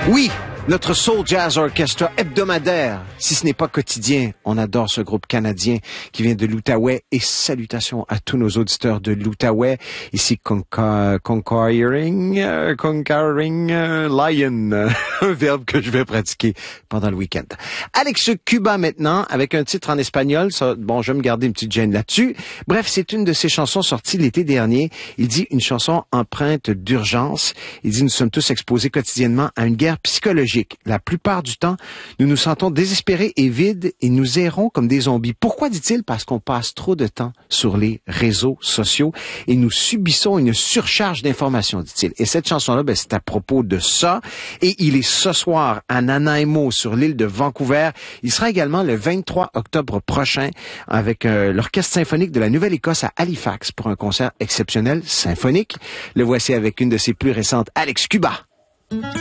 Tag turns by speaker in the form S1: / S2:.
S1: Oui, notre Soul Jazz Orchestra hebdomadaire, si ce n'est pas quotidien. On adore ce groupe canadien qui vient de l'Outaouais et salutations à tous nos auditeurs de l'Outaouais. Ici Conquering Lion, un verbe que je vais pratiquer pendant le week-end. Alex Cuba maintenant, avec un titre en espagnol. Ça, bon, je vais me garder une petite gêne là-dessus. Bref, c'est une de ses chansons sorties l'été dernier. Il dit une chanson empreinte d'urgence. Il dit nous sommes tous exposés quotidiennement à une guerre psychologique. La plupart du temps, nous nous sentons désespérés et vides et nous errons comme des zombies. Pourquoi, dit-il? Parce qu'on passe trop de temps sur les réseaux sociaux et nous subissons une surcharge d'informations, dit-il. Et cette chanson-là, c'est à propos de ça. Et il est ce soir à Nanaimo sur l'île de Vancouver. Il sera également le 23 octobre prochain avec l'Orchestre symphonique de la Nouvelle-Écosse à Halifax pour un concert exceptionnel symphonique. Le voici avec une de ses plus récentes, Alex Cuba.